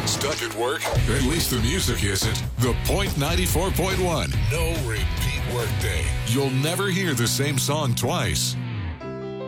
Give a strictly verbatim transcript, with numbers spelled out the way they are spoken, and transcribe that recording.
Stuck at work? At least the music isn't. The Point ninety-four point one. No repeat workday. You'll never hear the same song twice.